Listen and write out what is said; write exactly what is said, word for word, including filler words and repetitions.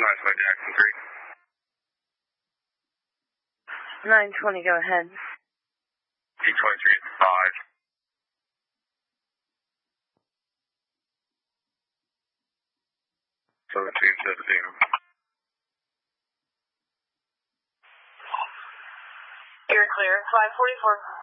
nine twenty Jackson three. nine twenty, go ahead. D twenty-three is five. seventeen seventeen. You're clear. five forty-four.